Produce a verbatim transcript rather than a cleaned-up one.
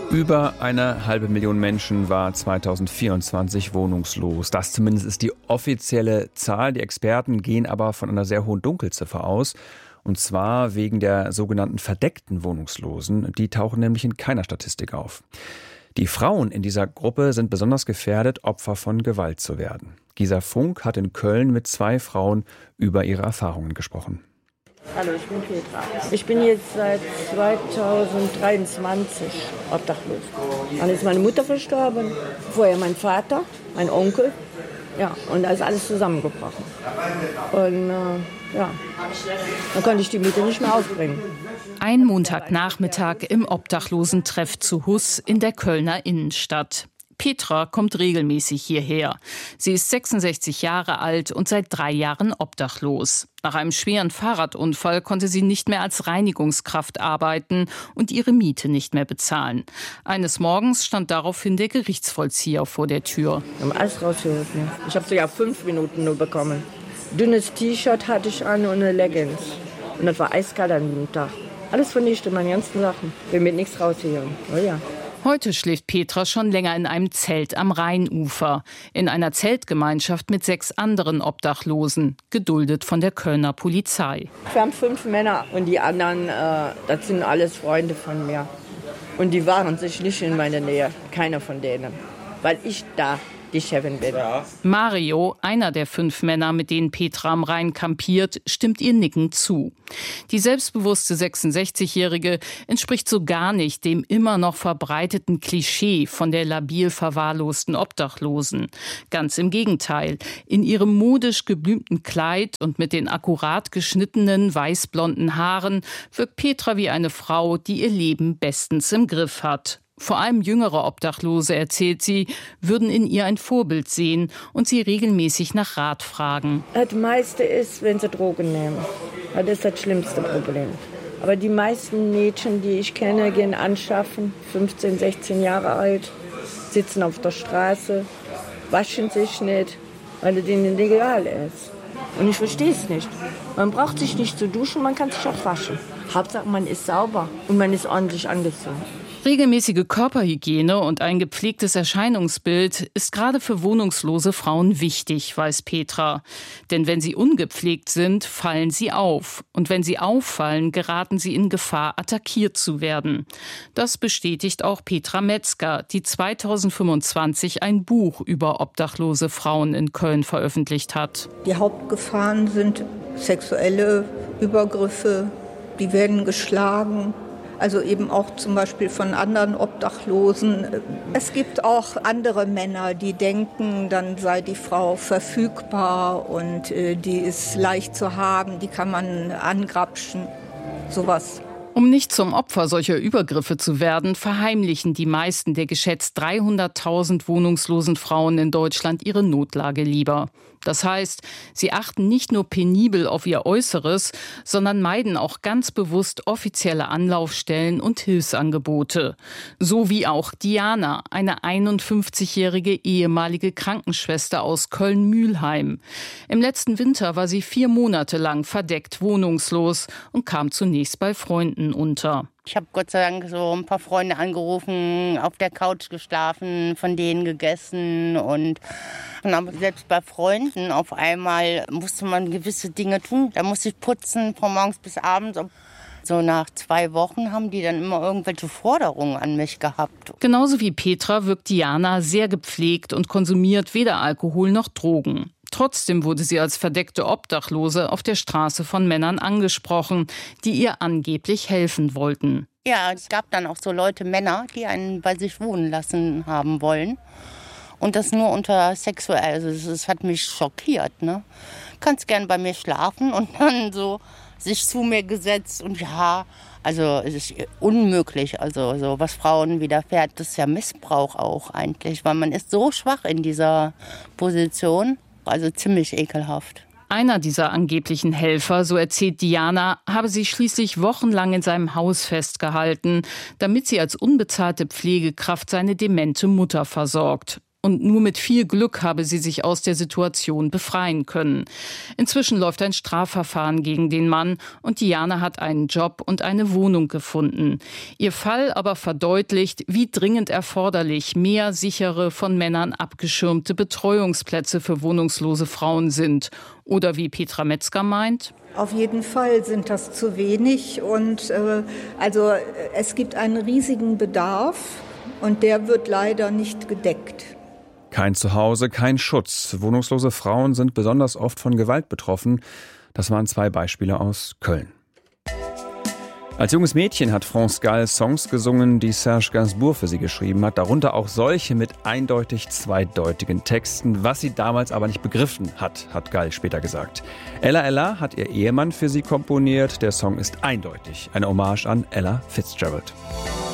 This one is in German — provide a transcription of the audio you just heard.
Über eine halbe Million Menschen war zweitausendvierundzwanzig wohnungslos. Das zumindest ist die offizielle Zahl. Die Experten gehen aber von einer sehr hohen Dunkelziffer aus. Und zwar wegen der sogenannten verdeckten Wohnungslosen. Die tauchen nämlich in keiner Statistik auf. Die Frauen in dieser Gruppe sind besonders gefährdet, Opfer von Gewalt zu werden. Gisa Funk hat in Köln mit zwei Frauen über ihre Erfahrungen gesprochen. Hallo, ich bin Petra. Ich bin jetzt seit zweitausenddreiundzwanzig obdachlos. Dann ist meine Mutter verstorben, vorher mein Vater, mein Onkel. Ja, und da ist alles zusammengebrochen. Und äh, ja, dann konnte ich die Miete nicht mehr aufbringen. Ein Montagnachmittag im Obdachlosentreff zu Huss in der Kölner Innenstadt. Petra kommt regelmäßig hierher. Sie ist sechsundsechzig Jahre alt und seit drei Jahren obdachlos. Nach einem schweren Fahrradunfall konnte sie nicht mehr als Reinigungskraft arbeiten und ihre Miete nicht mehr bezahlen. Eines Morgens stand daraufhin der Gerichtsvollzieher vor der Tür. Wir haben alles rausgeholfen. Ich habe sogar fünf Minuten nur bekommen. Dünnes T-Shirt hatte ich an und eine Leggings. Und das war eiskalt an dem Tag. Alles vernichtet, meine ganzen Sachen. Will mit nichts rausholen. Oh ja. Heute schläft Petra schon länger in einem Zelt am Rheinufer. In einer Zeltgemeinschaft mit sechs anderen Obdachlosen, geduldet von der Kölner Polizei. Wir haben fünf Männer und die anderen, äh, das sind alles Freunde von mir. Und die waren sich nicht in meiner Nähe, keiner von denen, weil ich da die Chefin bin. Mario, einer der fünf Männer, mit denen Petra am Rhein kampiert, stimmt ihr nickend zu. Die selbstbewusste sechsundsechzigjährige entspricht so gar nicht dem immer noch verbreiteten Klischee von der labil verwahrlosten Obdachlosen. Ganz im Gegenteil. In ihrem modisch geblümten Kleid und mit den akkurat geschnittenen weißblonden Haaren wirkt Petra wie eine Frau, die ihr Leben bestens im Griff hat. Vor allem jüngere Obdachlose, erzählt sie, würden in ihr ein Vorbild sehen und sie regelmäßig nach Rat fragen. Das meiste ist, wenn sie Drogen nehmen. Das ist das schlimmste Problem. Aber die meisten Mädchen, die ich kenne, gehen anschaffen, fünfzehn, sechzehn Jahre alt, sitzen auf der Straße, waschen sich nicht, weil es ihnen egal ist. Und ich verstehe es nicht. Man braucht sich nicht zu duschen, man kann sich auch waschen. Hauptsache, man ist sauber und man ist ordentlich angezogen. Regelmäßige Körperhygiene und ein gepflegtes Erscheinungsbild ist gerade für wohnungslose Frauen wichtig, weiß Petra. Denn wenn sie ungepflegt sind, fallen sie auf. Und wenn sie auffallen, geraten sie in Gefahr, attackiert zu werden. Das bestätigt auch Petra Metzger, die zweitausendfünfundzwanzig ein Buch über obdachlose Frauen in Köln veröffentlicht hat. Die Hauptgefahren sind sexuelle Übergriffe, die werden geschlagen. Also eben auch zum Beispiel von anderen Obdachlosen. Es gibt auch andere Männer, die denken, dann sei die Frau verfügbar und äh, die ist leicht zu haben, die kann man angrapschen, sowas. Um nicht zum Opfer solcher Übergriffe zu werden, verheimlichen die meisten der geschätzt dreihunderttausend wohnungslosen Frauen in Deutschland ihre Notlage lieber. Das heißt, sie achten nicht nur penibel auf ihr Äußeres, sondern meiden auch ganz bewusst offizielle Anlaufstellen und Hilfsangebote. So wie auch Diana, eine einundfünfzigjährige ehemalige Krankenschwester aus Köln-Mühlheim. Im letzten Winter war sie vier Monate lang verdeckt wohnungslos und kam zunächst bei Freunden unter. Ich habe Gott sei Dank so ein paar Freunde angerufen, auf der Couch geschlafen, von denen gegessen und aber selbst bei Freunden auf einmal musste man gewisse Dinge tun. Da musste ich putzen von morgens bis abends. So nach zwei Wochen haben die dann immer irgendwelche Forderungen an mich gehabt. Genauso wie Petra wirkt Diana sehr gepflegt und konsumiert weder Alkohol noch Drogen. Trotzdem wurde sie als verdeckte Obdachlose auf der Straße von Männern angesprochen, die ihr angeblich helfen wollten. Ja, es gab dann auch so Leute, Männer, die einen bei sich wohnen lassen haben wollen. Und das nur unter sexuell, also das, das hat mich schockiert, ne? Kannst gern bei mir schlafen und dann so sich zu mir gesetzt und ja, also es ist unmöglich, also so was Frauen widerfährt, das ist ja Missbrauch auch eigentlich, weil man ist so schwach in dieser Position, also ziemlich ekelhaft. Einer dieser angeblichen Helfer, so erzählt Diana, habe sie schließlich wochenlang in seinem Haus festgehalten, damit sie als unbezahlte Pflegekraft seine demente Mutter versorgt. Und nur mit viel Glück habe sie sich aus der Situation befreien können. Inzwischen läuft ein Strafverfahren gegen den Mann und Diana hat einen Job und eine Wohnung gefunden. Ihr Fall aber verdeutlicht, wie dringend erforderlich mehr sichere, von Männern abgeschirmte Betreuungsplätze für wohnungslose Frauen sind. Oder wie Petra Metzger meint: Auf jeden Fall sind das zu wenig. Und äh, also es gibt einen riesigen Bedarf und der wird leider nicht gedeckt. Kein Zuhause, kein Schutz. Wohnungslose Frauen sind besonders oft von Gewalt betroffen. Das waren zwei Beispiele aus Köln. Als junges Mädchen hat France Gall Songs gesungen, die Serge Gainsbourg für sie geschrieben hat. Darunter auch solche mit eindeutig zweideutigen Texten. Was sie damals aber nicht begriffen hat, hat Gall später gesagt. Ella Ella hat ihr Ehemann für sie komponiert. Der Song ist eindeutig eine Hommage an Ella Fitzgerald.